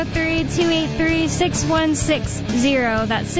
603-283-6160. That's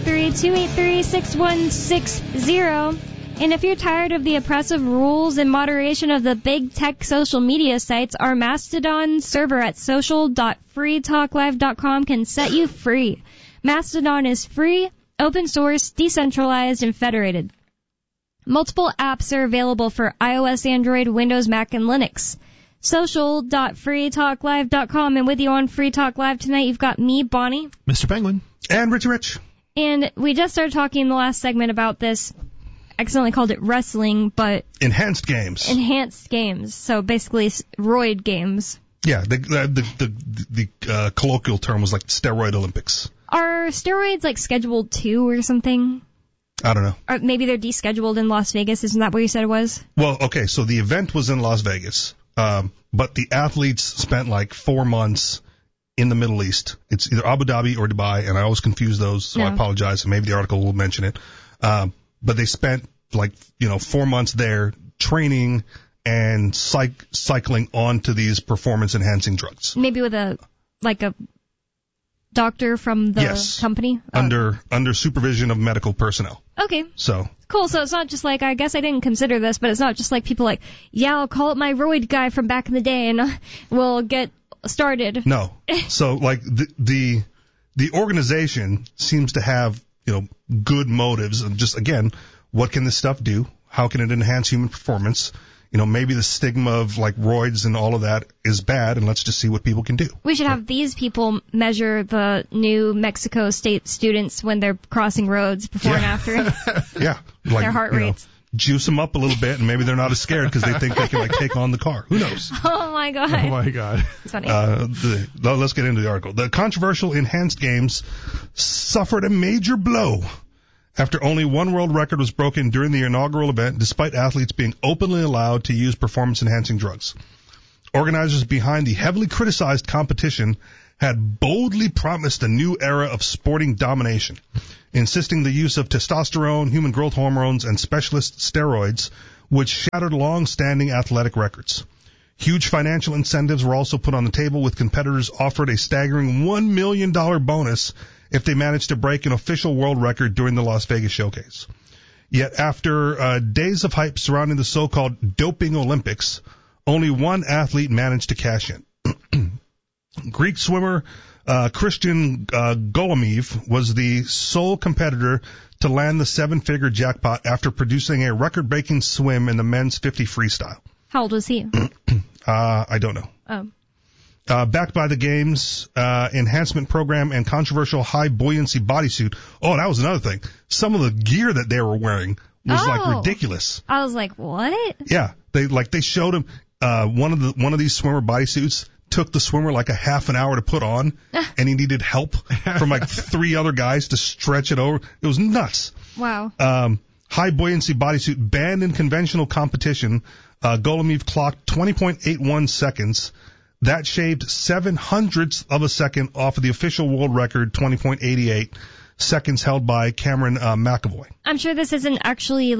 603-283-6160. And if you're tired of the oppressive rules and moderation of the big tech social media sites, our Mastodon server at social.freetalklive.com can set you free. Mastodon is free, open source, decentralized, and federated. Multiple apps are available for iOS, Android, Windows, Mac, and Linux. Social.freetalklive.com. And with you on Free Talk Live tonight, you've got me, Bonnie, Mr. Penguin, and Richie Rich. And we just started talking in the last segment about this. Accidentally called it wrestling, but enhanced games. So basically, roid games. Yeah, the colloquial term was like steroid Olympics. Are steroids like scheduled too or something? I don't know. Or maybe they're descheduled in Las Vegas. Isn't that what you said it was? Well, okay, so the event was in Las Vegas, but the athletes spent like 4 months in the Middle East. It's either Abu Dhabi or Dubai, and I always confuse those, so I apologize, and maybe the article will mention it. But they spent 4 months there training and cycling onto these performance-enhancing drugs. Maybe with a doctor from the company? Under supervision of medical personnel. Okay. So. Cool. So it's not just like, I guess I didn't consider this, but it's not just like people like, yeah, I'll call up my roid guy from back in the day and we'll get started. No. So the organization seems to have, good motives and just, again, what can this stuff do? How can it enhance human performance? Maybe the stigma of roids and all of that is bad, and let's just see what people can do. We should have these people measure the New Mexico State students when they're crossing roads before and after. Yeah. Their heart rates. Juice them up a little bit, and maybe they're not as scared because they think they can take on the car. Who knows? Oh my god. It's funny. Let's get into the article. The controversial enhanced games suffered a major blow after only one world record was broken during the inaugural event, despite athletes being openly allowed to use performance-enhancing drugs. Organizers behind the heavily criticized competition had boldly promised a new era of sporting domination, insisting the use of testosterone, human growth hormones, and specialist steroids, which shattered long-standing athletic records. Huge financial incentives were also put on the table, with competitors offered a staggering $1 million bonus if they managed to break an official world record during the Las Vegas showcase. Yet after days of hype surrounding the so-called doping Olympics, only one athlete managed to cash in. Greek swimmer Christian Golomev was the sole competitor to land the seven-figure jackpot after producing a record-breaking swim in the men's 50 freestyle. How old was he? I don't know. Oh. Backed by the game's enhancement program and controversial high-buoyancy bodysuit. Oh, that was another thing. Some of the gear that they were wearing was ridiculous. I was like, what? Yeah, they showed him one of these swimmer bodysuits took the swimmer like a half an hour to put on, and he needed help from 3 other guys to stretch it over. It was nuts. Wow. High buoyancy bodysuit banned in conventional competition. Golomev clocked 20.81 seconds. That shaved 0.07 of a second off of the official world record, 20.88 seconds, held by Cameron McAvoy. I'm sure this isn't actually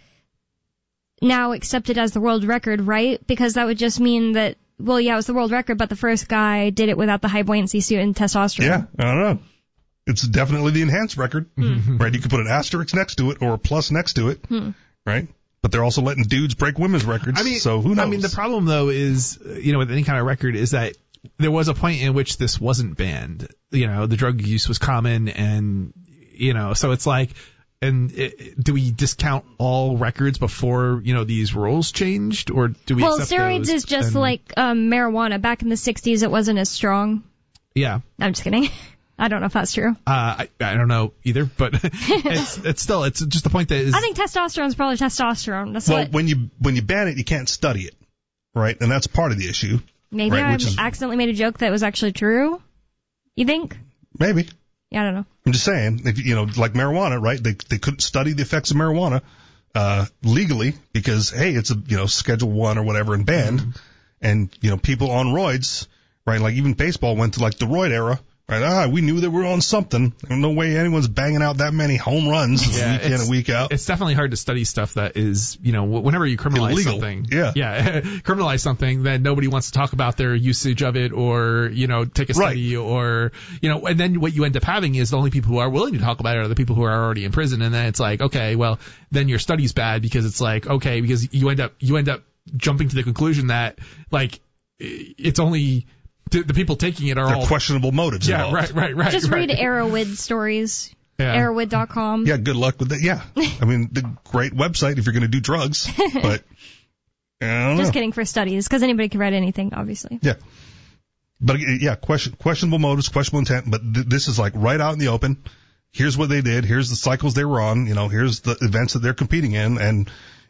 now accepted as the world record, right? Because that would just mean that, well, yeah, it was the world record, but the first guy did it without the high buoyancy suit and testosterone. Yeah, I don't know. It's definitely the enhanced record, right? You could put an asterisk next to it or a plus next to it, right? But they're also letting dudes break women's records, so who knows? The problem, though, is, with any kind of record is that there was a point in which this wasn't banned. The drug use was common, and, so it's do we discount all records before, these rules changed, or do we accept steroids is just like marijuana. Back in the 60s, it wasn't as strong. Yeah. I'm just kidding. I don't know if that's true. I don't know either, but it's just the point that is. I think testosterone is probably testosterone. That's when you ban it, you can't study it, right? And that's part of the issue. Maybe I accidentally made a joke that was actually true. You think? Maybe. Yeah, I don't know. I'm just saying, like marijuana, right? They couldn't study the effects of marijuana legally because, hey, it's a Schedule 1 or whatever and banned, and people on roids, right? Like even baseball went to the roid era. Right? We knew that we were on something. There's no way anyone's banging out that many home runs week in and week out. It's definitely hard to study stuff that is, whenever you criminalize illegal. Something. Yeah. Criminalize something, then nobody wants to talk about their usage of it or, take a study or, and then what you end up having is the only people who are willing to talk about it are the people who are already in prison. And then it's like, okay, well, then your study's bad because it's like, okay, because you end up jumping to the conclusion that, like, it's only the people taking it are all questionable motives. Yeah, involved. right. Just read Arrowid stories. Yeah. Arrowid.com. Yeah, good luck with that. Yeah. I mean, the great website if you're going to do drugs, but I don't know. Just kidding, for studies, because anybody can write anything, obviously. Yeah. But yeah, questionable motives, questionable intent, but this is like right out in the open. Here's what they did. Here's the cycles they were on. Here's the events that they're competing in. And,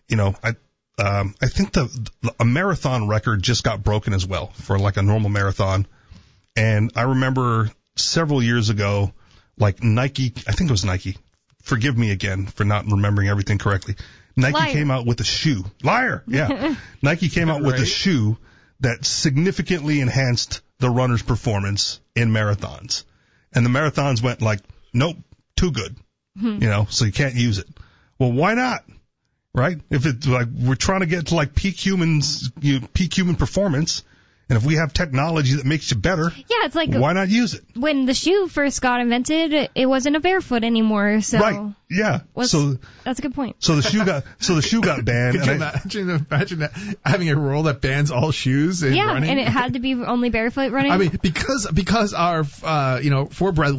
I think a marathon record just got broken as well for like a normal marathon. And I remember several years ago, like Nike, I think it was Nike. Forgive me again for not remembering everything correctly. Nike came out with a shoe. Liar. Yeah. Nike came out with a shoe that significantly enhanced the runner's performance in marathons. And the marathons went like, nope, too good. So you can't use it. Well, why not? Right? If it's like we're trying to get to like peak human performance, and if we have technology that makes you better, it's like, why not use it? When the shoe first got invented, it wasn't a barefoot anymore. So right? Yeah. So that's a good point. So the shoe got banned. Could you imagine that, having a rule that bans all shoes in running? And it had to be only barefoot running. I mean, because our forefathers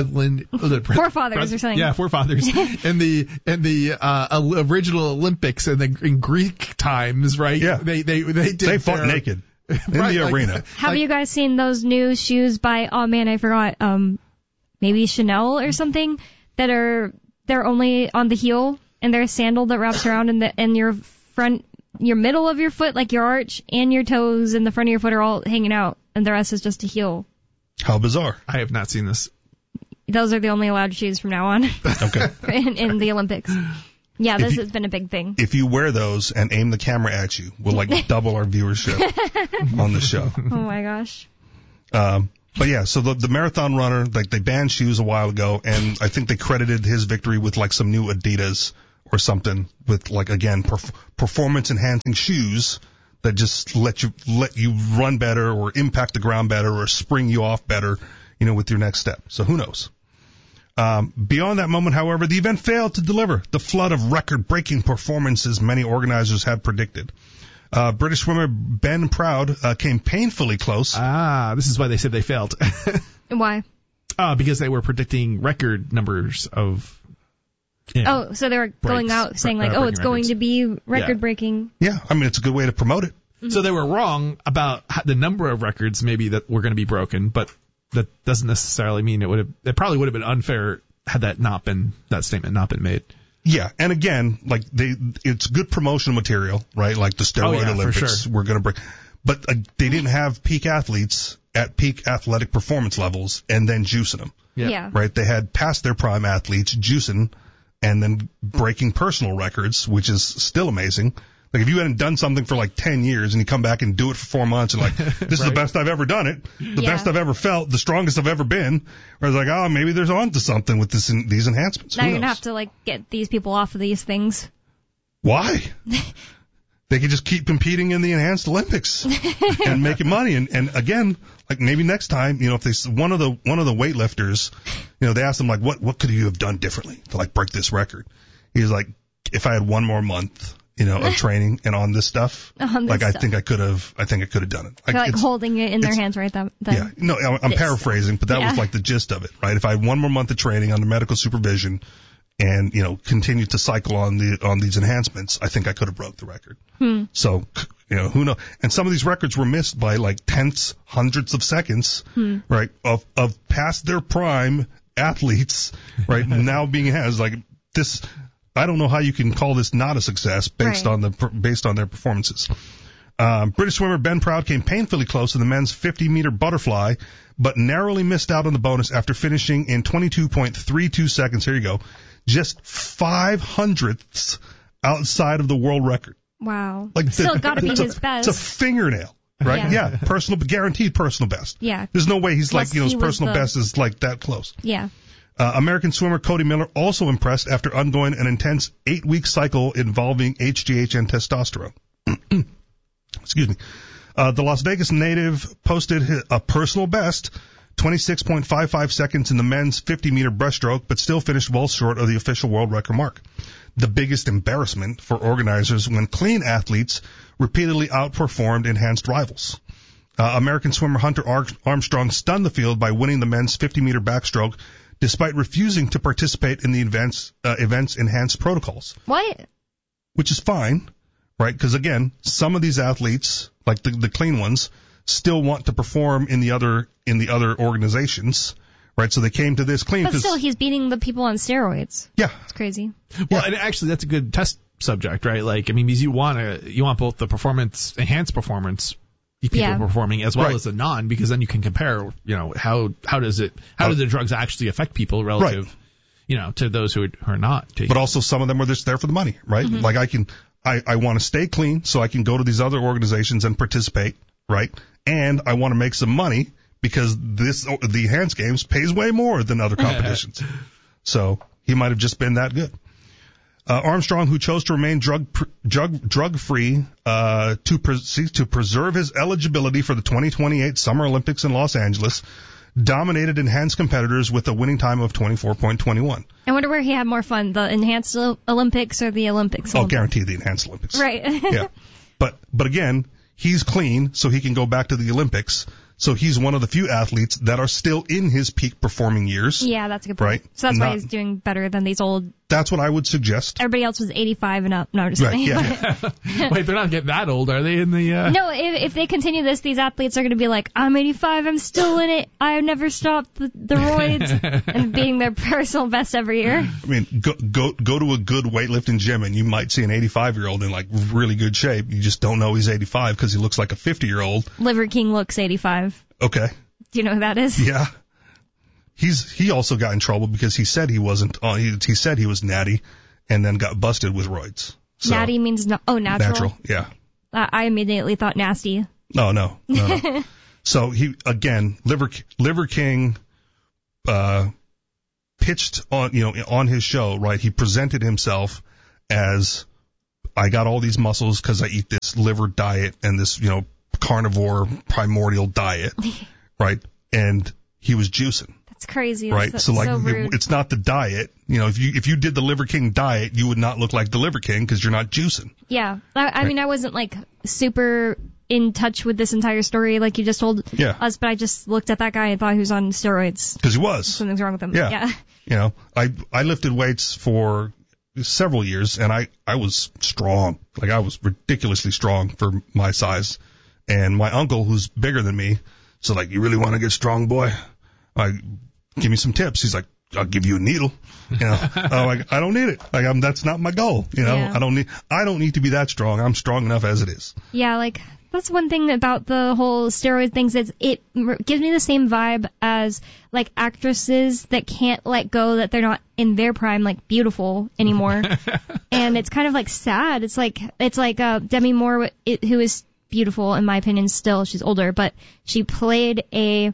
or something. Yeah, forefathers in the original Olympics in Greek times, right? Yeah. They fought naked. In the arena. Have you guys seen those new shoes by, I forgot, maybe Chanel or something, they're only on the heel, and they're a sandal that wraps around and your middle of your foot, like your arch, and your toes and the front of your foot are all hanging out, and the rest is just a heel. How bizarre. I have not seen this. Those are the only allowed shoes from now on. Okay. in the Olympics. Yeah, this has been a big thing. If you wear those and aim the camera at you, we'll like double our viewership on the show. Oh my gosh. But yeah, so the marathon runner, like they banned shoes a while ago, and I think they credited his victory with like some new Adidas or something with like, again, performance enhancing shoes that just let you run better or impact the ground better or spring you off better, with your next step. So who knows? Beyond that moment, however, the event failed to deliver the flood of record-breaking performances many organizers had predicted. British swimmer Ben Proud came painfully close. This is why they said they failed. Why? Because they were predicting record numbers of... so they were going out saying like, it's going to be record-breaking. Yeah, I mean, it's a good way to promote it. Mm-hmm. So they were wrong about the number of records maybe that were going to be broken, but that doesn't necessarily mean it probably would have been unfair had that statement not been made. Yeah, and again, like it's good promotional material, right? Like the steroid Olympics, we're going to break, but they didn't have peak athletes at peak athletic performance levels and then juicing them. Yeah. Right? They had past their prime athletes juicing and then breaking personal records, which is still amazing. Like if you hadn't done something for like 10 years and you come back and do it for 4 months and like, this is the best I've ever done it, the best I've ever felt, the strongest I've ever been. Where it's like, maybe there's on to something with these enhancements. Now you're going to have to like get these people off of these things. Why? They could just keep competing in the enhanced Olympics and making money. And again, like maybe next time, if one of the weightlifters, they asked him like, what could you have done differently to like break this record? He's like, if I had one more month, of training and on this stuff, I think I could have done it. Like holding it in their hands right then. Yeah. No, I'm paraphrasing, but that was like the gist of it, right? If I had one more month of training under medical supervision and, continue to cycle on these enhancements, I think I could have broke the record. So, who knows? And some of these records were missed by like tenths, hundreds of seconds, right? Of past their prime athletes, right? Now being has like this. I don't know how you can call this not a success based on their performances. British swimmer Ben Proud came painfully close to the men's 50-meter butterfly, but narrowly missed out on the bonus after finishing in 22.32 seconds. Here you go. Just 5/100ths outside of the world record. Wow. Like still got to be his best. It's a fingernail. right? Yeah, guaranteed personal best. Yeah. There's no way he's Plus, like, his he was personal best is like that close. Yeah. American swimmer Cody Miller also impressed after undergoing an intense 8-week cycle involving HGH and testosterone. Excuse me. The Las Vegas native posted a personal best, 26.55 seconds in the men's 50-meter breaststroke, but still finished well short of the official world record mark. The biggest embarrassment for organizers when clean athletes repeatedly outperformed enhanced rivals. American swimmer Hunter Armstrong stunned the field by winning the men's 50-meter backstroke despite refusing to participate in the event's enhanced protocols. What? Which is fine, right? Because, again, some of these athletes, like the clean ones, still want to perform in the other organizations, right? So they came to this clean. But still, he's beating the people on steroids. Yeah. It's crazy. Well, and actually, that's a good test subject, right? Like, I mean, because you want both the enhanced performance people performing as well as the non, because then you can compare, how do the drugs actually affect people relative, to those who are not taking. But also some of them are just there for the money, right? Mm-hmm. Like I want to stay clean so I can go to these other organizations and participate, right? And I want to make some money because the enhanced games pays way more than other competitions. So he might have just been that good. Armstrong, who chose to remain drug-free to preserve his eligibility for the 2028 Summer Olympics in Los Angeles, dominated enhanced competitors with a winning time of 24.21. I wonder where he had more fun, the enhanced Olympics or the Olympics? Oh, guaranteed the enhanced Olympics. Right. Yeah. But again, he's clean, so he can go back to the Olympics. So he's one of the few athletes that are still in his peak performing years. Yeah, that's a good point. Right? So that's why he's doing better than these old. That's what I would suggest. Everybody else was 85 and up. No, just right, kidding. Yeah. Wait, they're not getting that old, are they? In the No, if they continue this, these athletes are going to be like, I'm 85, I'm still in it, I have never stopped the roids, and being their personal best every year. I mean, go to a good weightlifting gym and you might see an 85-year-old in like really good shape. You just don't know he's 85 because he looks like a 50-year-old. Liver King looks 85. Okay. Do you know who that is? Yeah. He also got in trouble because he said he wasn't he said he was natty and then got busted with roids. So, natty means natural. Natural, yeah. I immediately thought nasty. No. So he again, Liver King pitched on his show, right? He presented himself as, I got all these muscles because I eat this liver diet and this, carnivore primordial diet, right? And he was juicing. That's crazy. Right? That's so rude. It's not the diet. If you did the Liver King diet, you would not look like the Liver King because you're not juicing. Yeah. I mean, I wasn't like super in touch with this entire story like you just told us, but I just looked at that guy and thought he was on steroids. Because he was. Something's wrong with him. Yeah. I lifted weights for several years and I was strong. Like I was ridiculously strong for my size. And my uncle, who's bigger than me, said, like, you really want to get strong, boy? Give me some tips. He's like, I'll give you a needle. I'm like, I don't need it. Like, that's not my goal. I don't need to be that strong. I'm strong enough as it is. Yeah, like, that's one thing about the whole steroid things is it gives me the same vibe as, like, actresses that can't let go that they're not in their prime, like, beautiful anymore. And it's kind of, like, sad. It's like Demi Moore, who is beautiful in my opinion still. She's older, but she played a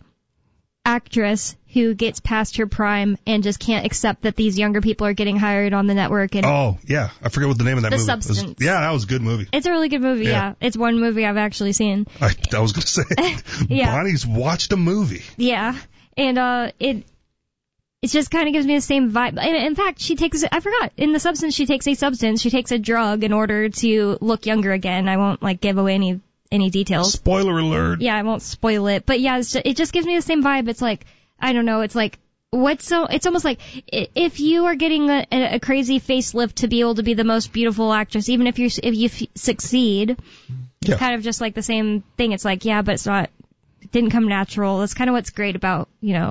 actress who gets past her prime and just can't accept that these younger people are getting hired on the network. And oh, yeah. I forget what the name of that movie was. The Substance. Yeah, that was a good movie. It's a really good movie, yeah. It's one movie I've actually seen. I was going to say, Bonnie's watched a movie. Yeah. And it just kind of gives me the same vibe. And in fact, I forgot, in The Substance, she takes a drug in order to look younger again. I won't, like, give away any details. Spoiler alert. Yeah, I won't spoil it. But yeah, it just gives me the same vibe. It's like, I don't know, it's like, it's almost like, if you are getting a crazy facelift to be able to be the most beautiful actress, even if you succeed, it's kind of just like the same thing. It's like, yeah, but it didn't come natural. That's kind of what's great about,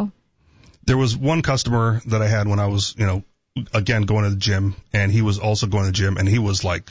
There was one customer that I had when I was, again, going to the gym, and he was also going to the gym, and he was like,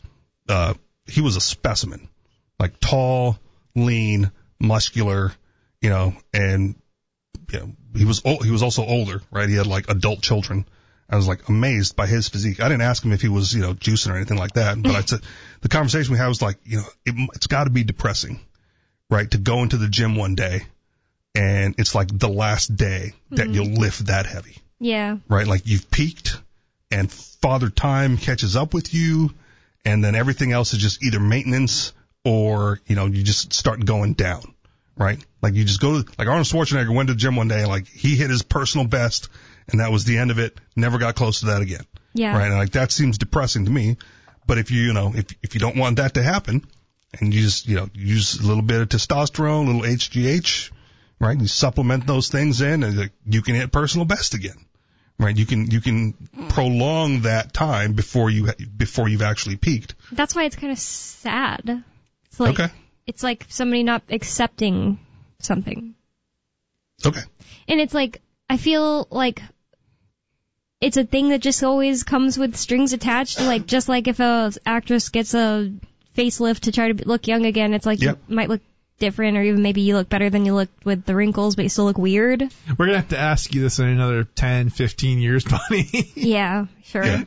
he was a specimen. Like tall, lean, muscular, and he was also older, right? He had like adult children. I was like amazed by his physique. I didn't ask him if he was, juicing or anything like that, but the conversation we had was like, it's got to be depressing, right, to go into the gym one day, and it's like the last day that you'll lift that heavy. Yeah. Right, like you've peaked, and Father Time catches up with you, and then everything else is just either maintenance or, you just start going down, right? Like you just go, like Arnold Schwarzenegger went to the gym one day, and like he hit his personal best, and that was the end of it, never got close to that again. Yeah. Right, and like that seems depressing to me, but if you don't want that to happen, and you just, use a little bit of testosterone, a little HGH, right, you supplement those things in, and you can hit personal best again. Right, you can prolong that time before you've actually peaked. That's why it's kind of sad. It's like, okay. It's like somebody not accepting something. Okay. And it's like, I feel like it's a thing that just always comes with strings attached. Like, just like if a actress gets a facelift to try to look young again, it's like you might look different, or even maybe you look better than you looked with the wrinkles, but you still look weird. We're going to have to ask you this in another 10, 15 years, Bonnie. Yeah, sure. Yeah.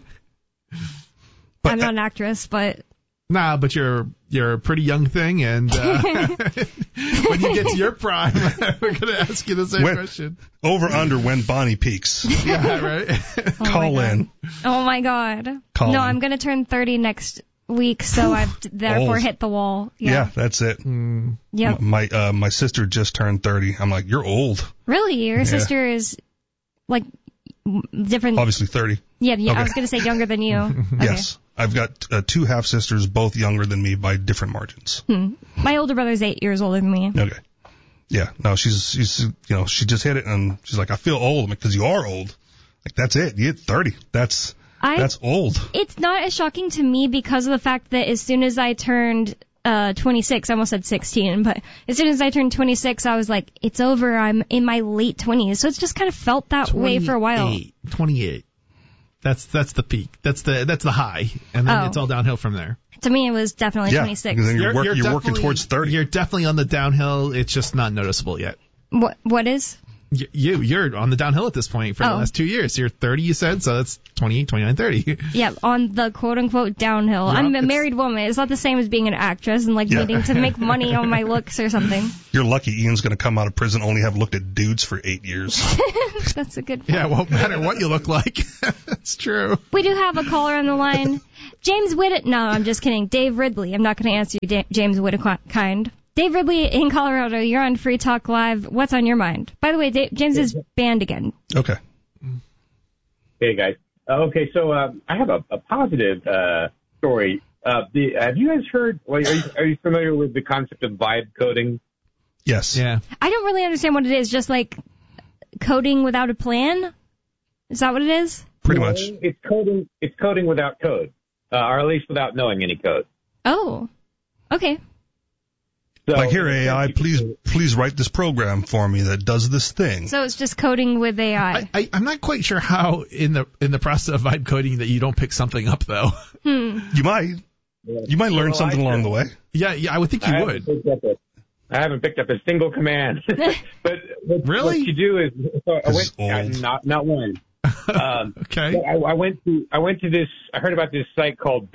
But, I'm not an actress, but... Nah, but you're a pretty young thing, and when you get to your prime, we're going to ask you the same question. Over under when Bonnie peaks. Yeah, right? Call in. Oh, my God. Call in. I'm going to turn 30 next week, so I've therefore hit the wall. Yeah, that's it. Yep. My sister just turned 30. I'm like, you're old. Really? Your sister is like different? Obviously 30. Yeah. Okay. I was going to say younger than you. Okay. Yes. I've got two half sisters, both younger than me by different margins. My older brother's 8 years older than me. Okay. Yeah. No, she's she just hit it, and she's like, I feel old because you are old. Like, that's it. You hit 30. That's old. It's not as shocking to me because of the fact that as soon as I turned 26, I almost said 16, but as soon as I turned 26, I was like, it's over. I'm in my late 20s. So it's just kind of felt that way for a while. 28. That's the peak. That's the high, and then it's all downhill from there. To me, it was definitely 26. Then you're working towards 30. You're definitely on the downhill. It's just not noticeable yet. What is? You're on the downhill at this point for the last 2 years. You're 30, you said, so that's 28, 29, 30. Yeah, on the quote-unquote downhill. I'm a married woman. It's not the same as being an actress and needing to make money on my looks or something. You're lucky Ian's going to come out of prison only have looked at dudes for 8 years. That's a good point. Yeah, it won't matter what you look like. That's true. We do have a caller on the line. James Whittakind. No, I'm just kidding. Dave Ridley. I'm not going to answer you, James Whittakind. Dave Ridley in Colorado, you're on Free Talk Live. What's on your mind? By the way, James is banned again. Okay. Hey, guys. Okay, so I have a positive story. Have you guys heard, are you familiar with the concept of vibe coding? Yes. Yeah. I don't really understand what it is, just like coding without a plan? Is that what it is? Pretty much. It's coding without code, or at least without knowing any code. Oh, okay. So, like, here, AI, please write this program for me that does this thing. So it's just coding with AI. I'm not quite sure how in the process of vibe coding that you don't pick something up, though. You might. You might learn something along the way. Yeah, I would think you would. I haven't picked up a single command. but really? What you do is, not one. Okay. I went to this. I heard about this site called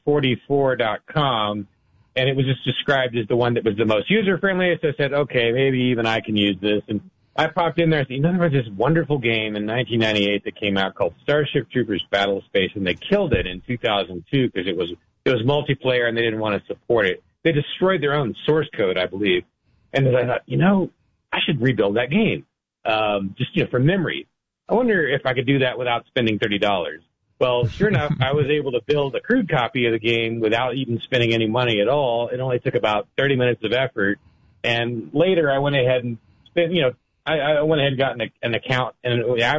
Base44.com, and it was just described as the one that was the most user friendly. So I said, okay, maybe even I can use this. And I popped in there and said, there was this wonderful game in 1998 that came out called Starship Troopers Battle Space, and they killed it in 2002 because it was multiplayer and they didn't want to support it. They destroyed their own source code, I believe. And then I thought, I should rebuild that game, just from memory. I wonder if I could do that without spending $30. Well, sure enough, I was able to build a crude copy of the game without even spending any money at all. It only took about 30 minutes of effort. And later I went ahead and spent, I went ahead and got an account. And,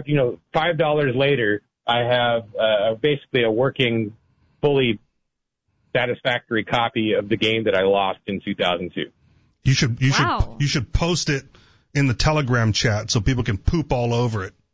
$5 later, I have basically a working, fully satisfactory copy of the game that I lost in 2002. You should post it in the Telegram chat so people can poop all over it.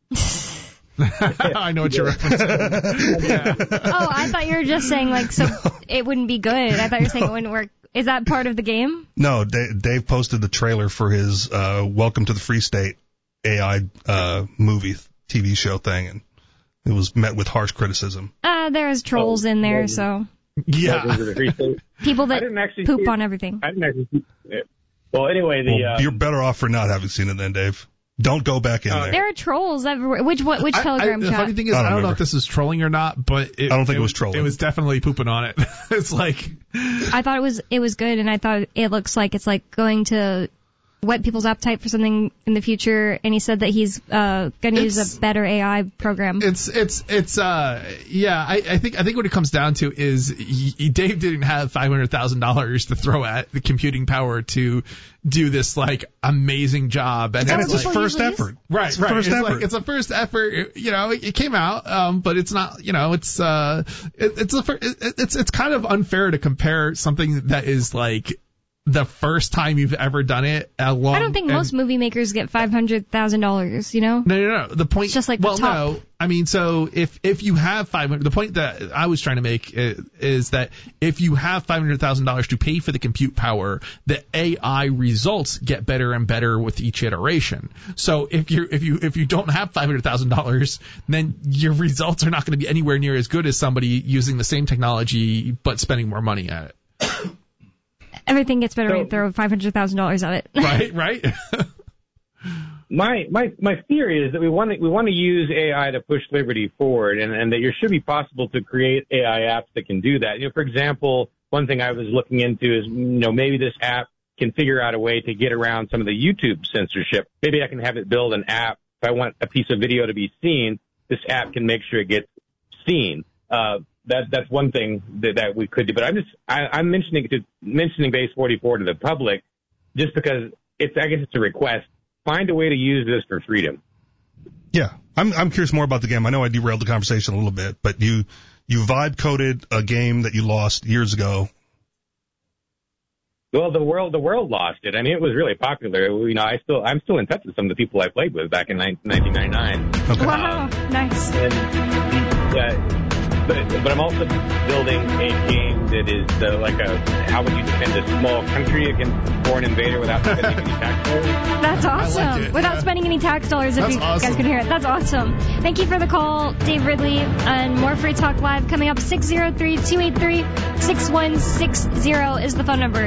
I know what you're referencing. Yeah. Oh, I thought you were just saying it wouldn't be good. I thought you were saying it wouldn't work. Is that part of the game? No, Dave posted the trailer for his Welcome to the Free State AI movie TV show thing, and it was met with harsh criticism. There's trolls in there, so. Yeah. People that poop on everything. I didn't actually see it. Well, anyway, you're better off for not having seen it then, Dave. Don't go back in there. There are trolls everywhere. Which Telegram chat? The funny thing is, I don't know if this is trolling or not, but I don't think it was trolling. It was definitely pooping on it. It's like, I thought it was good, and I thought it looks like it's like going to whet people's appetite for something in the future. And he said that he's going to use a better AI program. I think what it comes down to is Dave didn't have $500,000 to throw at the computing power to do this like amazing job, and it's his first effort. Right. It's a first effort. You know, it came out, but it's not. You know, it's kind of unfair to compare something that is like the first time you've ever done it. I don't think most movie makers get $500,000. You know? No. The point. It's just like the top. No. I mean, so if you have 500, the point that I was trying to make is that if you have $500,000 to pay for the compute power, the AI results get better and better with each iteration. So if you don't have $500,000, then your results are not going to be anywhere near as good as somebody using the same technology but spending more money at it. Everything gets better when you throw $500,000 at it. Right. My theory is that we want to use AI to push liberty forward, and that it should be possible to create AI apps that can do that. You know, for example, one thing I was looking into is, maybe this app can figure out a way to get around some of the YouTube censorship. Maybe I can have it build an app. If I want a piece of video to be seen, this app can make sure it gets seen. That's one thing that we could do. But I'm mentioning Base 44 to the public just because I guess it's a request. Find a way to use this for freedom. Yeah, I'm curious more about the game. I know I derailed the conversation a little bit, but you vibe coded a game that you lost years ago. Well, the world lost it. I mean, it was really popular. You know, I'm still in touch with some of the people I played with back in 1999. Okay. Wow, nice. But I'm also building a game that is how would you defend a small country against a foreign invader without spending any tax dollars? That's awesome. Without spending any tax dollars, if you guys can hear it. That's awesome. Thank you for the call, Dave Ridley. And more Free Talk Live coming up. 603-283-6160 is the phone number.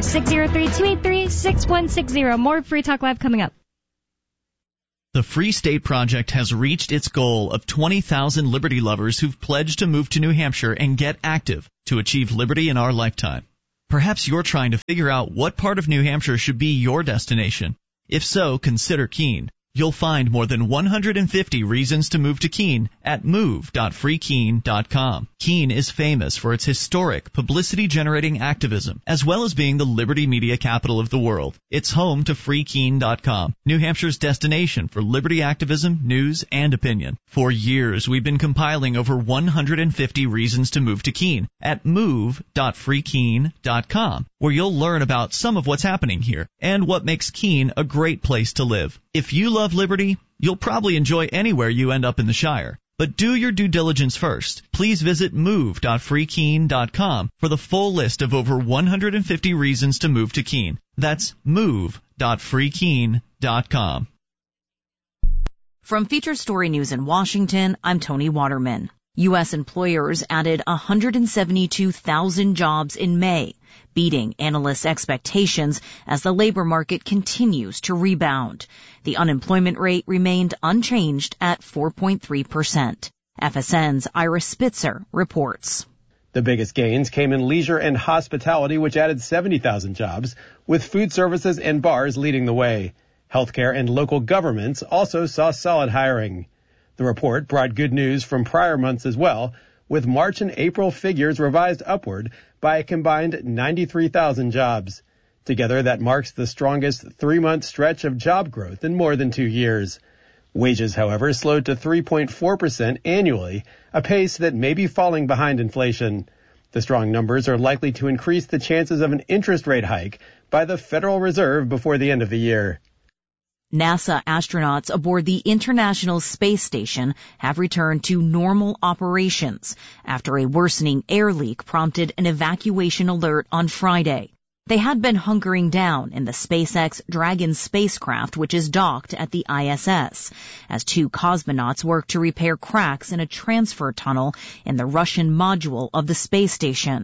603-283-6160. More Free Talk Live coming up. The Free State Project has reached its goal of 20,000 liberty lovers who've pledged to move to New Hampshire and get active to achieve liberty in our lifetime. Perhaps you're trying to figure out what part of New Hampshire should be your destination. If so, consider Keene. You'll find more than 150 reasons to move to Keene at move.freekeene.com. Keene is famous for its historic, publicity-generating activism, as well as being the liberty media capital of the world. It's home to freekeene.com, New Hampshire's destination for liberty activism, news, and opinion. For years, we've been compiling over 150 reasons to move to Keene at move.freekeene.com, where you'll learn about some of what's happening here and what makes Keene a great place to live. If you love liberty, you'll probably enjoy anywhere you end up in the Shire. But do your due diligence first. Please visit move.freekeene.com for the full list of over 150 reasons to move to Keene. That's move.freekeene.com. From Feature Story News in Washington, I'm Tony Waterman. U.S. employers added 172,000 jobs in May, beating analysts' expectations as the labor market continues to rebound. The unemployment rate remained unchanged at 4.3%. FSN's Ira Spitzer reports. The biggest gains came in leisure and hospitality, which added 70,000 jobs, with food services and bars leading the way. Healthcare and local governments also saw solid hiring. The report brought good news from prior months as well, with March and April figures revised upward by a combined 93,000 jobs. Together, that marks the strongest three-month stretch of job growth in more than 2 years. Wages, however, slowed to 3.4% annually, a pace that may be falling behind inflation. The strong numbers are likely to increase the chances of an interest rate hike by the Federal Reserve before the end of the year. NASA astronauts aboard the International Space Station have returned to normal operations after a worsening air leak prompted an evacuation alert on Friday. They had been hunkering down in the SpaceX Dragon spacecraft, which is docked at the ISS, as two cosmonauts worked to repair cracks in a transfer tunnel in the Russian module of the space station.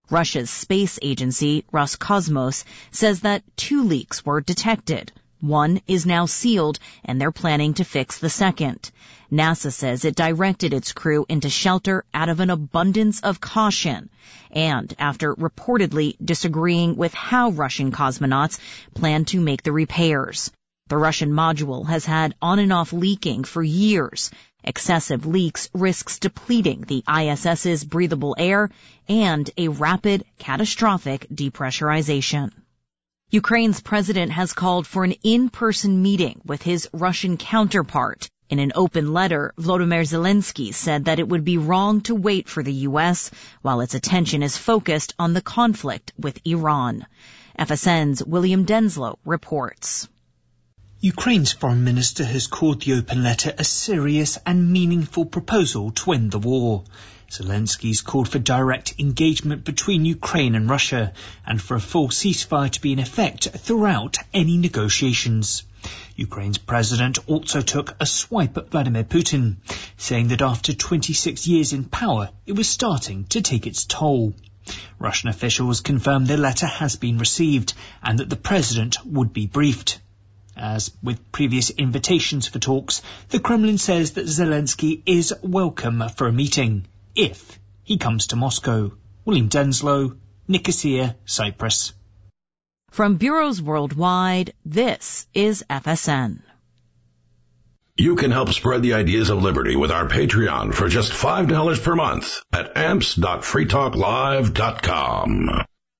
Russia's space agency, Roscosmos, says that 2 leaks were detected. One is now sealed, and they're planning to fix the second. NASA says it directed its crew into shelter out of an abundance of caution, and after reportedly disagreeing with how Russian cosmonauts plan to make the repairs. The Russian module has had on and off leaking for years. Excessive leaks risks depleting the ISS's breathable air and a rapid, catastrophic depressurization. Ukraine's president has called for an in-person meeting with his Russian counterpart. In an open letter, Volodymyr Zelensky said that it would be wrong to wait for the U.S. while its attention is focused on the conflict with Iran. FSN's William Denslow reports. Ukraine's foreign minister has called the open letter a serious and meaningful proposal to end the war. Zelensky's called for direct engagement between Ukraine and Russia and for a full ceasefire to be in effect throughout any negotiations. Ukraine's president also took a swipe at Vladimir Putin, saying that after 26 years in power, it was starting to take its toll. Russian officials confirmed the letter has been received and that the president would be briefed. As with previous invitations for talks, the Kremlin says that Zelensky is welcome for a meeting, if he comes to Moscow. William Denslow, Nicosia, Cyprus. From bureaus worldwide, this is FSN. You can help spread the ideas of liberty with our Patreon for just $5 per month at amps.freetalklive.com.